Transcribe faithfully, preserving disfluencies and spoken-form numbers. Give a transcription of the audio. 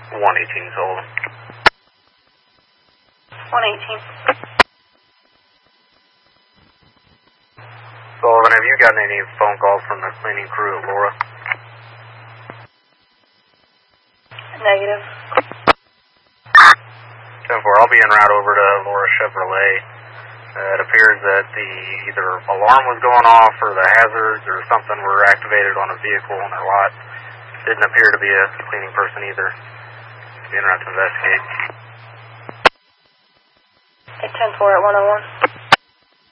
one eighteen Sullivan. one eighteen. Sullivan, have you gotten any phone calls from the cleaning crew at Laura? Negative. ten four, I'll be en route over to Laura Chevrolet. Uh, it appears that the either alarm was going off or the hazards or something were activated on a vehicle on their lot. Didn't appear to be a cleaning person either. Be en route to investigate. ten four at one oh one.